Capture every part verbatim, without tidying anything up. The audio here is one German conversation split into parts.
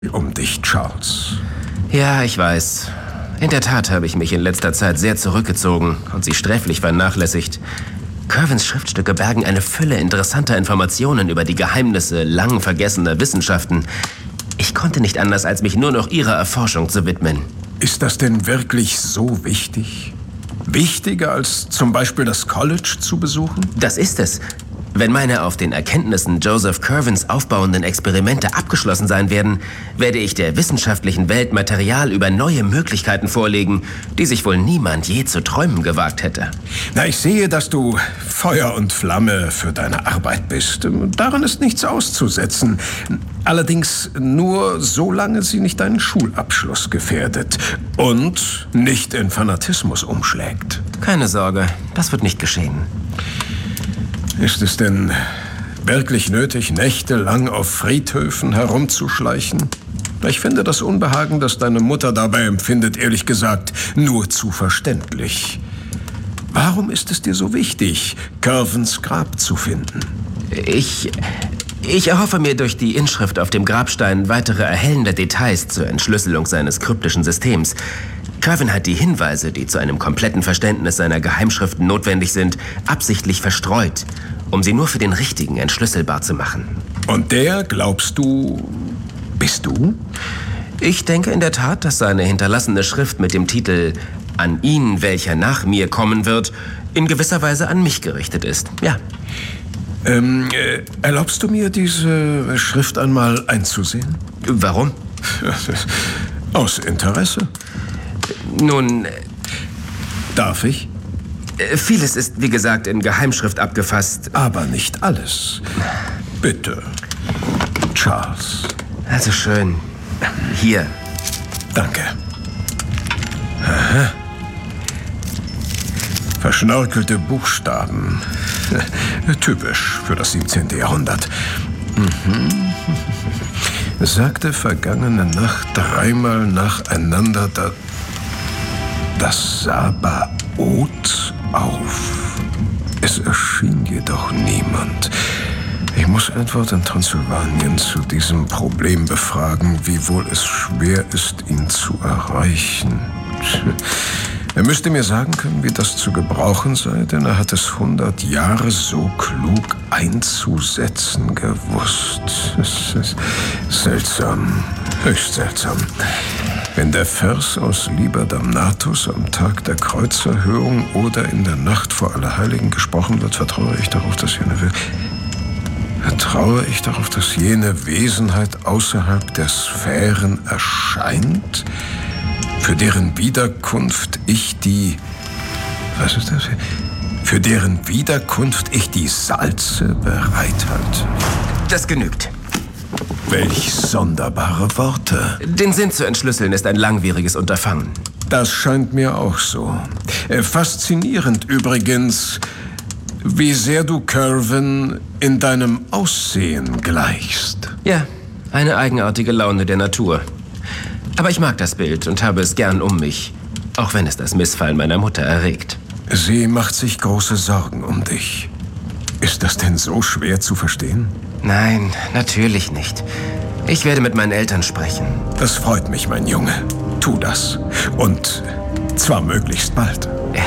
um dich, Charles. Ja, ich weiß. In der Tat habe ich mich in letzter Zeit sehr zurückgezogen und sie sträflich vernachlässigt. Curvens Schriftstücke bergen eine Fülle interessanter Informationen über die Geheimnisse lang vergessener Wissenschaften. Ich konnte nicht anders, als mich nur noch ihrer Erforschung zu widmen. Ist das denn wirklich so wichtig? Wichtiger als zum Beispiel das College zu besuchen? Das ist es. Wenn meine auf den Erkenntnissen Joseph Curvens aufbauenden Experimente abgeschlossen sein werden, werde ich der wissenschaftlichen Welt Material über neue Möglichkeiten vorlegen, die sich wohl niemand je zu träumen gewagt hätte. Na, ich sehe, dass du Feuer und Flamme für deine Arbeit bist. Daran ist nichts auszusetzen. Allerdings nur, solange sie nicht deinen Schulabschluss gefährdet und nicht in Fanatismus umschlägt. Keine Sorge, das wird nicht geschehen. Ist es denn wirklich nötig, nächtelang auf Friedhöfen herumzuschleichen? Ich finde das Unbehagen, das deine Mutter dabei empfindet, ehrlich gesagt, nur zu verständlich. Warum ist es dir so wichtig, Curvens Grab zu finden? Ich... Ich erhoffe mir durch die Inschrift auf dem Grabstein weitere erhellende Details zur Entschlüsselung seines kryptischen Systems. Curven hat die Hinweise, die zu einem kompletten Verständnis seiner Geheimschriften notwendig sind, absichtlich verstreut, um sie nur für den Richtigen entschlüsselbar zu machen. Und der, glaubst du, bist du? Ich denke in der Tat, dass seine hinterlassene Schrift mit dem Titel »An ihn, welcher nach mir kommen wird« in gewisser Weise an mich gerichtet ist. Ja. Ähm, äh, erlaubst du mir, diese Schrift einmal einzusehen? Warum? Aus Interesse. Nun... Darf ich? Vieles ist, wie gesagt, in Geheimschrift abgefasst. Aber nicht alles. Bitte, Charles. Also schön. Hier. Danke. Aha. Verschnörkelte Buchstaben. Typisch für das siebzehnte. Jahrhundert. Mhm. Sagte vergangene Nacht dreimal nacheinander da, das Sabaoth auf. Es erschien jedoch niemand. Ich muss Edward in Transsilvanien zu diesem Problem befragen, wiewohl es schwer ist, ihn zu erreichen. Er müsste mir sagen können, wie das zu gebrauchen sei, denn er hat es hundert Jahre so klug einzusetzen gewusst. Es ist seltsam, höchst seltsam. Wenn der Vers aus Liber Damnatus am Tag der Kreuzerhöhung oder in der Nacht vor Allerheiligen gesprochen wird, vertraue ich darauf, dass jene, vertraue ich darauf, dass jene Wesenheit außerhalb der Sphären erscheint, für deren Wiederkunft ich die... Was ist das? Für deren Wiederkunft ich die Salze bereithalte. Das genügt. Welch sonderbare Worte. Den Sinn zu entschlüsseln ist ein langwieriges Unterfangen. Das scheint mir auch so. Faszinierend übrigens, wie sehr du Curven in deinem Aussehen gleichst. Ja, eine eigenartige Laune der Natur. Aber ich mag das Bild und habe es gern um mich, auch wenn es das Missfallen meiner Mutter erregt. Sie macht sich große Sorgen um dich. Ist das denn so schwer zu verstehen? Nein, natürlich nicht. Ich werde mit meinen Eltern sprechen. Das freut mich, mein Junge. Tu das. Und zwar möglichst bald. Ja.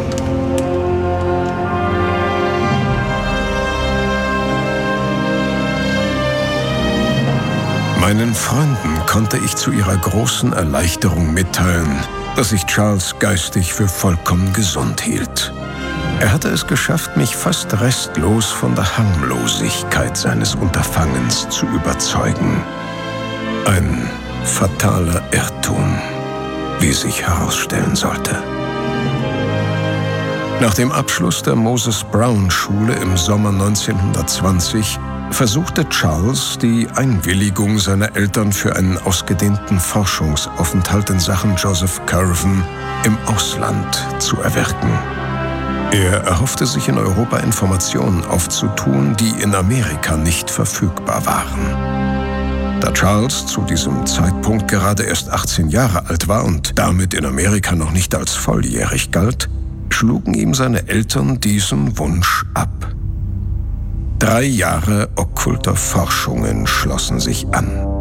Meinen Freunden konnte ich zu ihrer großen Erleichterung mitteilen, dass ich Charles geistig für vollkommen gesund hielt. Er hatte es geschafft, mich fast restlos von der Harmlosigkeit seines Unterfangens zu überzeugen. Ein fataler Irrtum, wie sich herausstellen sollte. Nach dem Abschluss der Moses-Brown-Schule im Sommer neunzehnhundertzwanzig versuchte Charles, die Einwilligung seiner Eltern für einen ausgedehnten Forschungsaufenthalt in Sachen Joseph Curven im Ausland zu erwirken. Er erhoffte sich in Europa Informationen aufzutun, die in Amerika nicht verfügbar waren. Da Charles zu diesem Zeitpunkt gerade erst achtzehn Jahre alt war und damit in Amerika noch nicht als volljährig galt, schlugen ihm seine Eltern diesen Wunsch ab. Drei Jahre okkulter Forschungen schlossen sich an.